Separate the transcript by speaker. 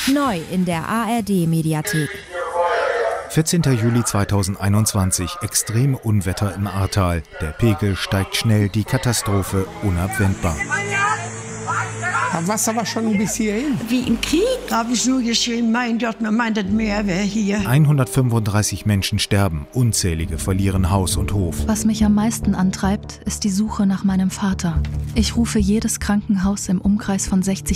Speaker 1: Neu in der ARD-Mediathek.
Speaker 2: 14. Juli 2021, extreme Unwetter im Ahrtal. Der Pegel steigt schnell, die Katastrophe unabwendbar.
Speaker 3: Das Wasser war schon bis hierhin.
Speaker 4: Wie im Krieg? Da habe ich nur geschrien, mein Gott, man meint, das Meer wäre hier.
Speaker 2: 135 Menschen sterben, unzählige verlieren Haus und Hof.
Speaker 5: Was mich am meisten antreibt, ist die Suche nach meinem Vater. Ich rufe jedes Krankenhaus im Umkreis von 60